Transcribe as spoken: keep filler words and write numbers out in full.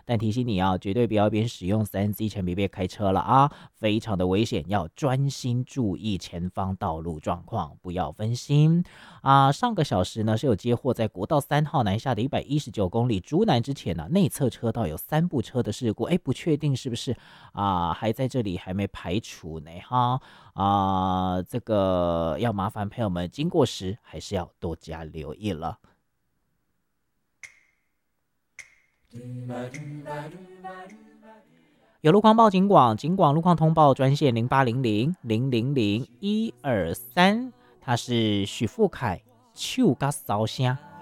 但提醒你啊，绝对不要边使用三 C 前别别开车了啊，非常的危险，要专心注意前方道路状况，不要分心啊。上个小时呢是有接获在国道三号南下的一百一十九公里竹南之前呢、啊，内侧车道有三部车的事故，哎，不确定是不是啊，还在这里还没排除呢哈啊，这个要麻烦朋友们经过时还是要多加留意了。有路况报警广，警广路况通报专线零八零零零零零一二三，它是许富凯手甲烧声